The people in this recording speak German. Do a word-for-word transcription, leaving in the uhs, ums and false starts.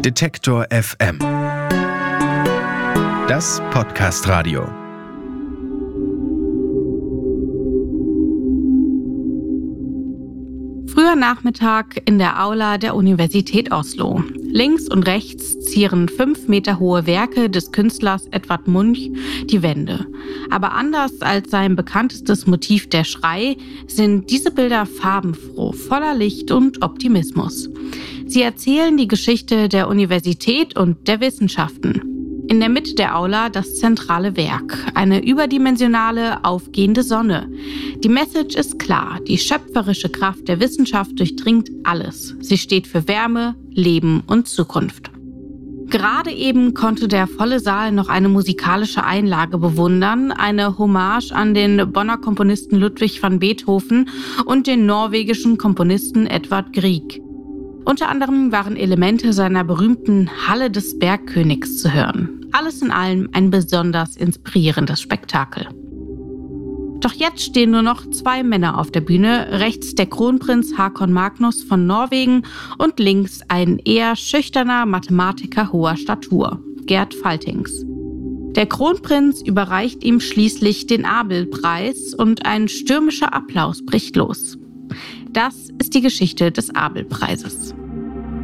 Detektor F M. Das Podcast-Radio. Früher Nachmittag in der Aula der Universität Oslo. Links und rechts zieren fünf Meter hohe Werke des Künstlers Edvard Munch die Wände. Aber anders als sein bekanntestes Motiv der Schrei sind diese Bilder farbenfroh, voller Licht und Optimismus. Sie erzählen die Geschichte der Universität und der Wissenschaften. In der Mitte der Aula das zentrale Werk, eine überdimensionale, aufgehende Sonne. Die Message ist klar, die schöpferische Kraft der Wissenschaft durchdringt alles. Sie steht für Wärme, Leben und Zukunft. Gerade eben konnte der volle Saal noch eine musikalische Einlage bewundern, eine Hommage an den Bonner Komponisten Ludwig van Beethoven und den norwegischen Komponisten Edvard Grieg. Unter anderem waren Elemente seiner berühmten Halle des Bergkönigs zu hören. Alles in allem ein besonders inspirierendes Spektakel. Doch jetzt stehen nur noch zwei Männer auf der Bühne, rechts der Kronprinz Haakon Magnus von Norwegen und links ein eher schüchterner Mathematiker hoher Statur, Gerd Faltings. Der Kronprinz überreicht ihm schließlich den Abel-Preis und ein stürmischer Applaus bricht los. Das ist die Geschichte des Abel-Preises.